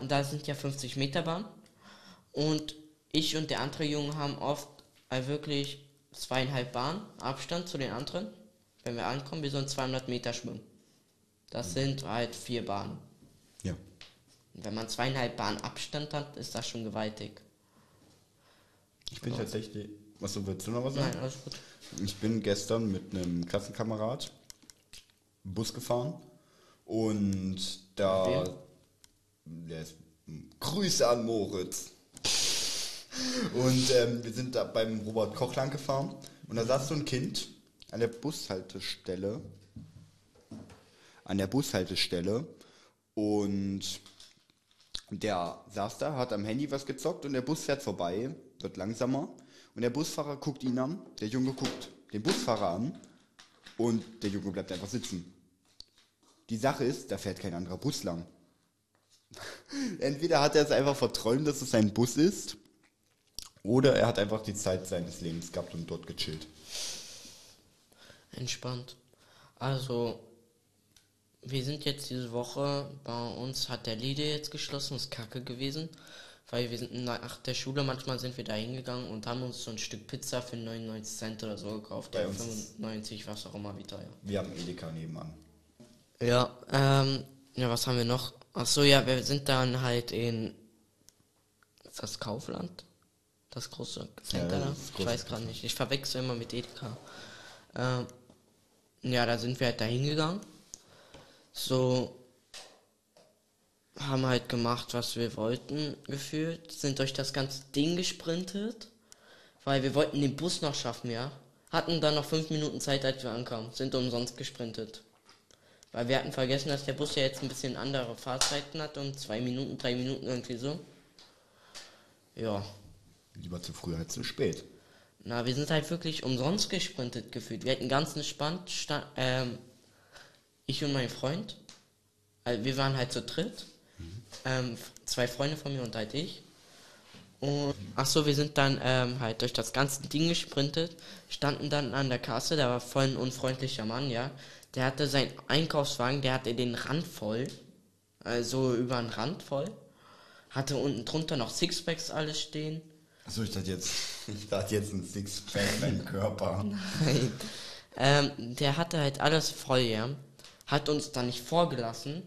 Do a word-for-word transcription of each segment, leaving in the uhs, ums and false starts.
da sind ja fünfzig Meter Bahn. Und ich und der andere Junge haben oft äh, wirklich zweieinhalb Bahnen Abstand zu den anderen. Wenn wir ankommen, wir sollen zweihundert Meter schwimmen. Das mhm. sind halt vier Bahnen. Ja. Und wenn man zweieinhalb Bahnen Abstand hat, ist das schon gewaltig. Ich bin so. tatsächlich... Was, willst du noch was sagen? Nein, alles gut. Ich bin gestern mit einem Klassenkamerad Bus gefahren und da... Der ist, Grüße an Moritz. Und ähm, wir sind da beim Robert Koch lang gefahren und da saß so ein Kind an der Bushaltestelle. An der Bushaltestelle und der saß da, hat am Handy was gezockt und der Bus fährt vorbei, wird langsamer und der Busfahrer guckt ihn an, der Junge guckt den Busfahrer an und der Junge bleibt einfach sitzen. Die Sache ist, da fährt kein anderer Bus lang. Entweder hat er es einfach verträumt, dass es sein Bus ist, oder er hat einfach die Zeit seines Lebens gehabt und dort gechillt. Entspannt. Also, wir sind jetzt diese Woche, bei uns hat der Lidl jetzt geschlossen, ist kacke gewesen, weil wir sind nach der Schule, manchmal sind wir da hingegangen und haben uns so ein Stück Pizza für neunundneunzig Cent oder so gekauft, bei uns fünfundneunzig, was auch immer, wie teuer. Wir haben Edeka nebenan. Ja, ähm, ja, was haben wir noch? Achso, ja, wir sind dann halt in, ist das Kaufland? Das große Center ja, da? das Ich weiß gerade nicht, ich verwechsel immer mit Edeka. Ähm, ja, da sind wir halt da hingegangen. So, haben halt gemacht, was wir wollten, gefühlt. Sind durch das ganze Ding gesprintet, weil wir wollten den Bus noch schaffen, ja. Hatten dann noch fünf Minuten Zeit, als wir ankamen. Sind umsonst gesprintet. Weil wir hatten vergessen, dass der Bus ja jetzt ein bisschen andere Fahrzeiten hat, um zwei Minuten, drei Minuten irgendwie so. Ja. Lieber zu früh als zu spät. Na, wir sind halt wirklich umsonst gesprintet gefühlt. Wir hatten ganz entspannt, sta- ähm, ich und mein Freund. Also wir waren halt zu dritt. Mhm. Ähm, zwei Freunde von mir und halt ich. Und, ach so, wir sind dann ähm, halt durch das ganze Ding gesprintet, standen dann an der Kasse, da war voll ein unfreundlicher Mann, ja. Der hatte seinen Einkaufswagen, der hatte den Rand voll, also über den Rand voll. Hatte unten drunter noch Sixpacks alles stehen. Achso, ich dachte jetzt, ich dachte jetzt ein Sixpack, dein Körper. Nein. Ähm, der hatte halt alles voll, ja. Hat uns dann nicht vorgelassen.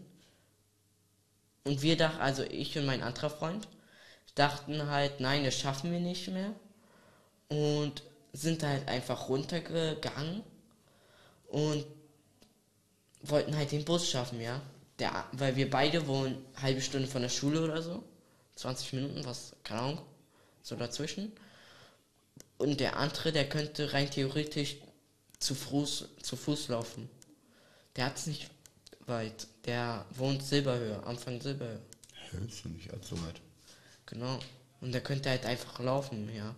Und wir dachten, also ich und mein anderer Freund, dachten halt, nein, das schaffen wir nicht mehr. Und sind halt einfach runtergegangen und wollten halt den Bus schaffen, ja. Der, weil wir beide wohnen eine halbe Stunde von der Schule oder so. zwanzig Minuten, was, keine Ahnung, so dazwischen. Und der andere, der könnte rein theoretisch zu Fuß, zu Fuß laufen. Der hat's nicht weit. Der wohnt Silberhöhe, Anfang Silberhöhe. Ja, ist ja nicht allzu weit. Genau. Und der könnte halt einfach laufen, ja.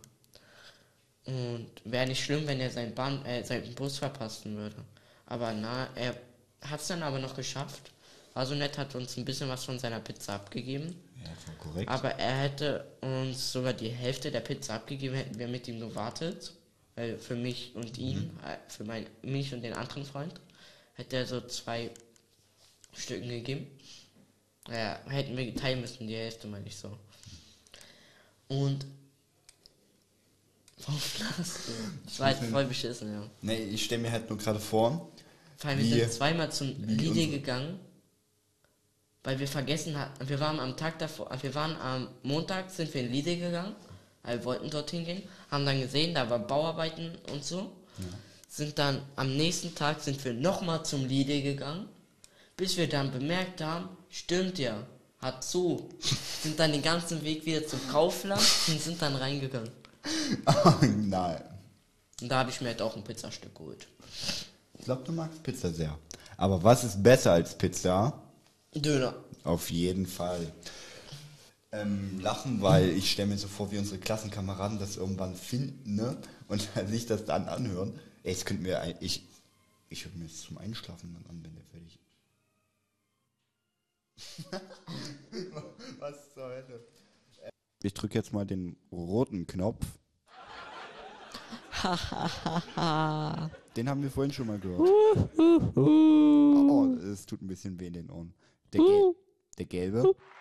Und wäre nicht schlimm, wenn er seinen Bahn, äh, seinen Bus verpassen würde. Aber na, er hat's dann aber noch geschafft. War so nett, hat uns ein bisschen was von seiner Pizza abgegeben. Ja, voll korrekt. Aber er hätte uns sogar die Hälfte der Pizza abgegeben, hätten wir mit ihm gewartet. Weil für mich und ihn, mhm. äh, für mein, mich und den anderen Freund, hätte er so zwei Stücken gegeben. Ja, hätten wir teilen müssen, die Hälfte meine ich so. Und warum lachst du? Das war halt voll beschissen, ja. Nee, ich stelle mir halt nur gerade vor. Vor allem, wir sind zweimal zum Lidl gegangen, weil wir vergessen hatten, wir waren am Tag davor, wir waren am Montag, sind wir in Lidl gegangen, weil wir wollten dorthin gehen, haben dann gesehen, da war Bauarbeiten und so, ja. Sind dann, am nächsten Tag sind wir nochmal zum Lidl gegangen, bis wir dann bemerkt haben, stimmt ja, hat zu, sind dann den ganzen Weg wieder zum Kaufland und sind dann reingegangen. Oh nein. Und da habe ich mir halt auch ein Pizzastück geholt. Ich glaube, du magst Pizza sehr. Aber was ist besser als Pizza? Döner. Auf jeden Fall. Ähm, lachen, weil ich stelle mir so vor, wie unsere Klassenkameraden das irgendwann finden, ne? Und sich das dann anhören. Ey, es könnte mir, ein, ich, ich höre mir das zum Einschlafen dann an, wenn der fertig ist. Was zur Hölle? Ich drücke jetzt mal den roten Knopf. Den haben wir vorhin schon mal gehört. Oh, es tut ein bisschen weh in den Ohren. Der, Gel- der gelbe.